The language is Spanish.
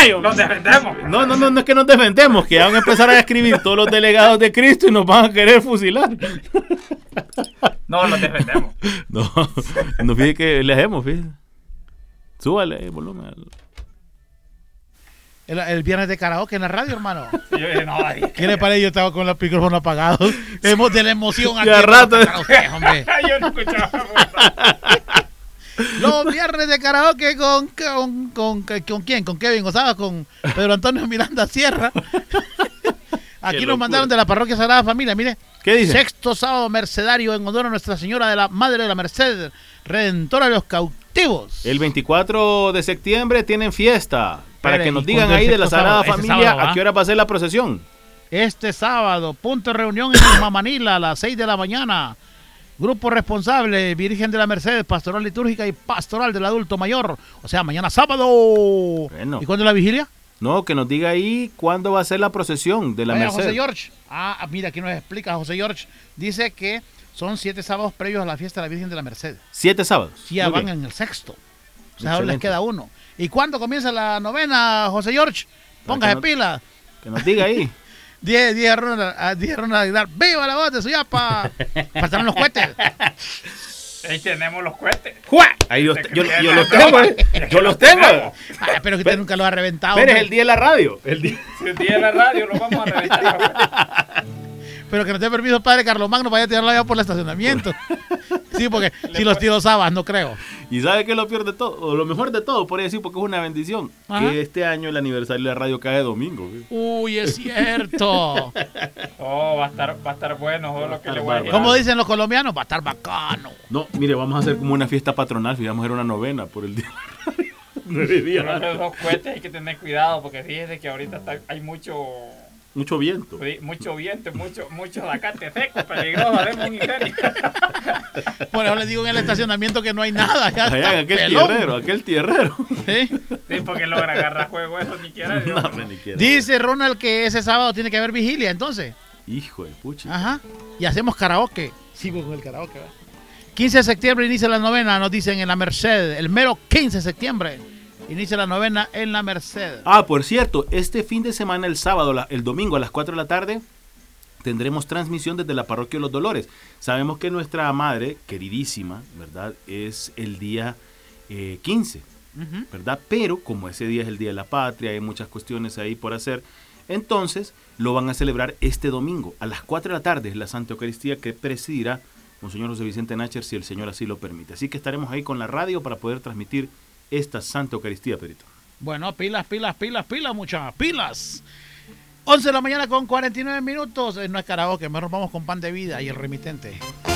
mayo. Nos defendemos. No es que nos defendemos, que van a empezar a escribir todos los delegados de Cristo y nos van a querer fusilar. No, nos defendemos. No fíjate que le hacemos, fíjate. Súbale el volumen. El viernes de karaoke en la radio, hermano. Y yo dije, no, ¿Qué le parece? Yo estaba con los micrófonos apagados. De la emoción aquí. Ya rato. Hombre. yo no escuchaba. Los viernes de karaoke con quién, con Kevin González, con Pedro Antonio Miranda Sierra. Aquí nos mandaron de la parroquia Sagrada Familia, mire. ¿Qué dice? Sexto sábado mercedario en honor a Nuestra Señora de la Madre de la Merced, Redentora de los cautivos. El 24 de septiembre tienen fiesta. Para que nos ¿y digan cuándo es ahí el de la sexto Sagrada sábado? Ese Familia sábado, a qué hora va a ser la procesión. Este sábado, punto de reunión en Mamanila a las 6 de la mañana. Grupo responsable, Virgen de la Merced, Pastoral Litúrgica y Pastoral del Adulto Mayor. O sea, mañana sábado. Bueno. ¿Y cuándo es la vigilia? No, que nos diga ahí cuándo va a ser la procesión de la Vaya, Merced. José George. Mira, aquí nos explica José George. Dice que son 7 sábados previos a la fiesta de la Virgen de la Merced. 7 sábados. Sí, ya Muy van bien. en el sexto. O sea, ahora les Excelente. queda uno. ¿Y cuándo comienza la novena, José George? Póngase no- pila. Que nos diga ahí. 10 Ronald Aguilar. ¡Viva la voz de Suyapa! Faltaron los cohetes. Ahí tenemos los cohetes. ¡Jua! Ahí yo los tengo, Yo los tengo. Pero que usted nunca lo ha reventado. Pero es hombre. el día de la radio. Si el día de la radio lo vamos a reventar. Pero que no te permiso, padre Carlos Magno, vaya a tirarlo allá por el estacionamiento. Sí, porque si los tiro sabas, no creo. Y ¿sabe qué es lo peor de todo? O lo mejor de todo, por decir, porque es una bendición. Ajá. Que este año el aniversario de la radio cae domingo. ¿Sí? Uy, es cierto. Oh, va a estar bueno. Oh, lo que le voy a decir. Como dicen los colombianos, va a estar bacano. No, mire, vamos a hacer como una fiesta patronal. Vamos a hacer una novena por el día de la radio. 9 días. Pero los cohetes hay que tener cuidado porque fíjese que ahorita hay mucho Mucho viento. viento, mucho zacate seco, peligroso, haremos un incendio. Por eso les digo en el estacionamiento que no hay nada. Ya Allá está en aquel pelón. tierrero. ¿Sí? Sí, porque logra agarrar juego eso ni quiera. No, hombre, ni quiera. Dice Ronald que ese sábado tiene que haber vigilia, entonces. Hijo de pucha. Ajá. Y hacemos karaoke. Sigo con el karaoke, ¿verdad? 15 de septiembre inicia la novena, nos dicen en la Merced. El mero 15 de septiembre inicia la novena en la Merced. Ah, por cierto, este fin de semana, el sábado, el domingo a las 4 de la tarde, tendremos transmisión desde la Parroquia de los Dolores. Sabemos que nuestra madre, queridísima, ¿verdad? Es el día 15, ¿verdad? Pero como ese día es el Día de la Patria, hay muchas cuestiones ahí por hacer, entonces lo van a celebrar este domingo a las 4 de la tarde, la Santa Eucaristía que presidirá Monseñor José Vicente Nácher, si el Señor así lo permite. Así que estaremos ahí con la radio para poder transmitir esta Santa Eucaristía, Perito. Bueno, pilas, muchachas, pilas. 11 de la mañana con 49 minutos. No es karaoke, mejor vamos con Pan de Vida y el remitente.